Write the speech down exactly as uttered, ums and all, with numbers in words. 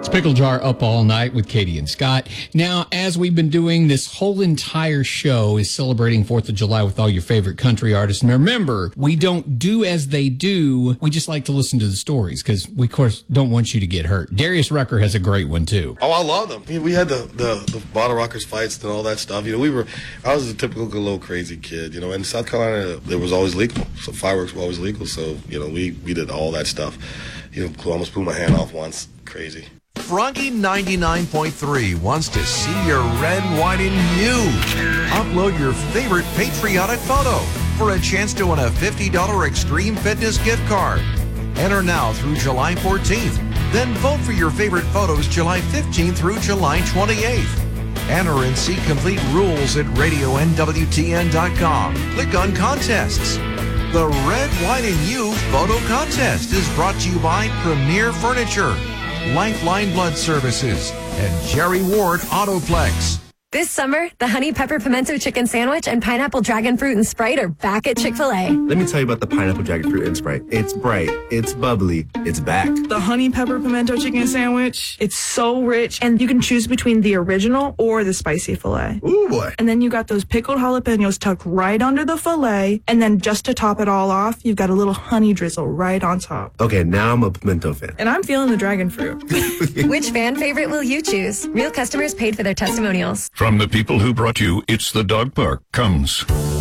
It's Pickle Jar Up All Night with Katie and Scott. Now, as we've been doing, this whole entire show is celebrating fourth of July with all your favorite country artists. And remember, we don't do as they do. We just like to listen to the stories because we, of course, don't want you to get hurt. Darius Rucker has a great one, too. Oh, I love them. I mean, we had the, the, the Bottle Rockers fights and all that stuff. You know, we were, I was a typical little crazy kid. You know, in South Carolina, it was always legal. So fireworks were always legal. So, you know, we, we did all that stuff. You know, almost blew my hand off once. Crazy. Froggy ninety-nine point three wants to see your red, white, and you. Upload your favorite patriotic photo for a chance to win a fifty dollars Extreme Fitness gift card. Enter now through July fourteenth. Then vote for your favorite photos July fifteenth through July twenty-eighth. Enter and see complete rules at radio N W T N dot com. Click on Contests. The Red, White, and You Photo Contest is brought to you by Premier Furniture, Lifeline Blood Services, and Jerry Ward Autoplex. This summer, the Honey Pepper Pimento Chicken Sandwich and Pineapple Dragon Fruit and Sprite are back at Chick-fil-A. Let me tell you about the Pineapple Dragon Fruit and Sprite. It's bright, it's bubbly, it's back. The Honey Pepper Pimento Chicken Sandwich, it's so rich, and you can choose between the original or the spicy filet. Ooh, boy. And then you got those pickled jalapenos tucked right under the filet, and then just to top it all off, you've got a little honey drizzle right on top. Okay, now I'm a pimento fan. And I'm feeling the dragon fruit. Which fan favorite will you choose? Real customers paid for their testimonials. From the people who brought you It's the Dog Park comes